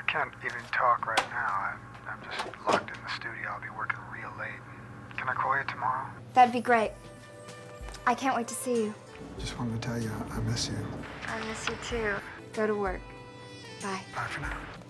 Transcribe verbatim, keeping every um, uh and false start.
can't even talk right now. I, I'm just locked in the studio. I'll be working real late. Can I call you tomorrow? That'd be great. I can't wait to see you. Just wanted to tell you I miss you. I miss you too. Go to work. Bye. Bye for now.